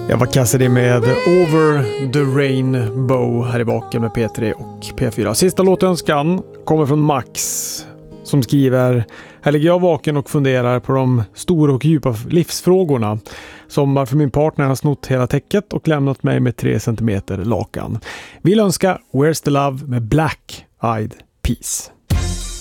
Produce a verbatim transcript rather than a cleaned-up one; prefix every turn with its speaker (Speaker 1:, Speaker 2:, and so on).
Speaker 1: Jag var Cassidy med Over the Rainbow här i baken med P tre och P fyra. Sista låtönskan kommer från Max som skriver: här ligger jag vaken och funderar på de stora och djupa livsfrågorna. Som varför min partner har snott hela täcket och lämnat mig med tre centimeter lakan. Vill önska Where's the Love med Black Eyed Peas.